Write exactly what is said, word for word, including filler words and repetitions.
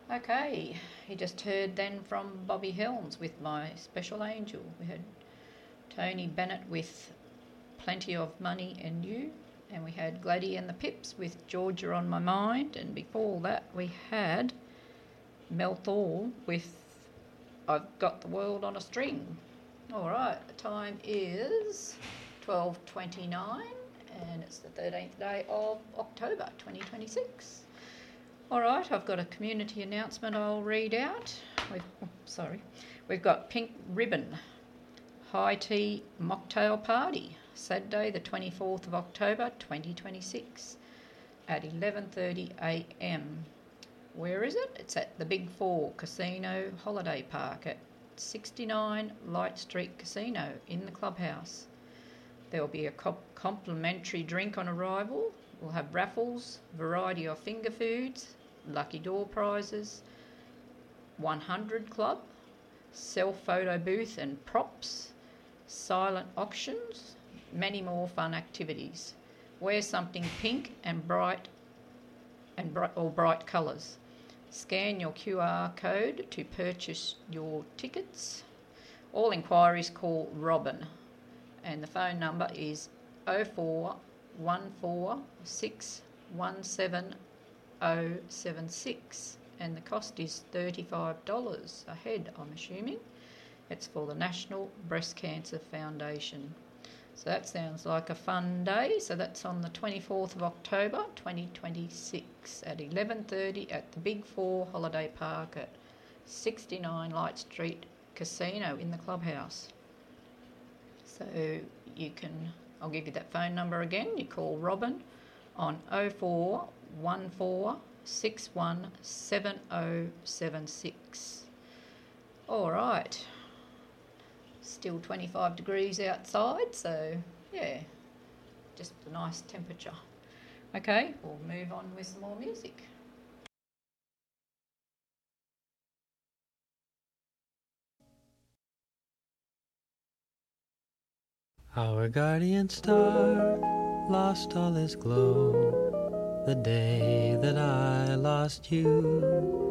Okay, you just heard then from Bobby Helms with My Special Angel. We had Tony Bennett with Plenty of Money and You, and we had Gladdy and the Pips with Georgia on My Mind, and before that we had Mel Thorne with I've Got the World on a String. All right, the time is twelve twenty-nine and it's the thirteenth day of October twenty twenty-six. All right, I've got a community announcement I'll read out. We've, oh, sorry. We've got Pink Ribbon High Tea Mocktail Party, Saturday the twenty-fourth of October twenty twenty-six at eleven thirty a m. Where is it? It's at the Big Four Casino Holiday Park at sixty-nine Light Street Casino in the clubhouse. There will be a complimentary drink on arrival. We'll have raffles, variety of finger foods, lucky door prizes, one hundred club, self-photo booth and props, silent auctions, many more fun activities. Wear something pink and bright and bright or bright colours. Scan your Q R code to purchase your tickets. All inquiries call Robin, and the phone number is oh four one four six one seven oh seven six, and the cost is thirty-five dollars a head, I'm assuming. It's for the National Breast Cancer Foundation. So that sounds like a fun day. So that's on the twenty-fourth of October twenty twenty-six at eleven thirty at the Big Four Holiday Park at sixty-nine Light Street Casino in the clubhouse. So you can, I'll give you that phone number again. You call Robin on oh four one four six one seven oh seven six. All right. Still twenty-five degrees outside, so yeah, just a nice temperature. Okay, we'll move on with some more music. Our guardian star lost all its glow the day that I lost you.